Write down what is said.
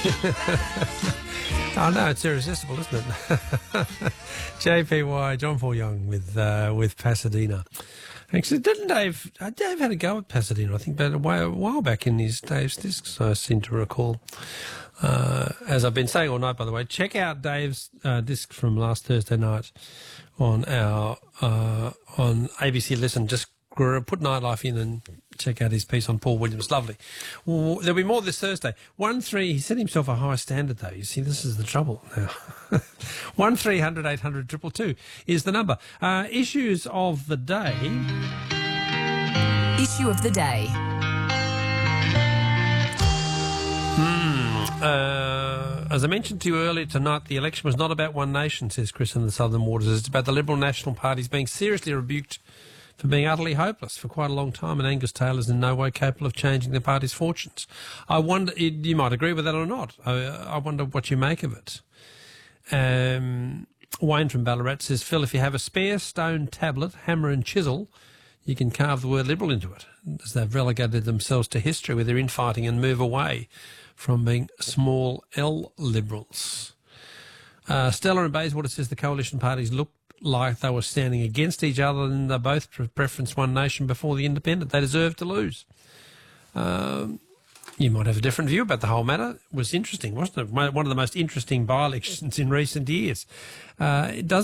Oh no, it's irresistible, isn't it? JPY, John Paul Young with Pasadena. Actually, didn't Dave had a go at Pasadena, I think, but a while back in his Dave's Discs, I seem to recall. As I've been saying all night, by the way, check out Dave's disc from last Thursday night on our on ABC Listen. Just put Nightlife in and check out his piece on Paul Williams. Lovely. Well, there'll be more this Thursday. 1-3, he set himself a high standard, though. You see, this is the trouble now. 1300 800 222 is the number. Issues of the day. Issue of the day. As I mentioned to you earlier tonight, the election was not about one nation, says Chris in the Southern Waters. It's about the Liberal National Parties being seriously rebuked for being utterly hopeless for quite a long time, and Angus Taylor's in no way capable of changing the party's fortunes. I wonder, you might agree with that or not. I wonder what you make of it. Wayne from Ballarat says, Phil, if you have a spare stone tablet, hammer and chisel, you can carve the word Liberal into it, as they've relegated themselves to history with their infighting and move away from being small L Liberals. Stella in Bayswater says the coalition parties looked like they were standing against each other and they both preferenced one nation before the independent. They deserved to lose. You might have a different view about the whole matter. It was interesting, wasn't it? One of the most interesting by-elections in recent years. It does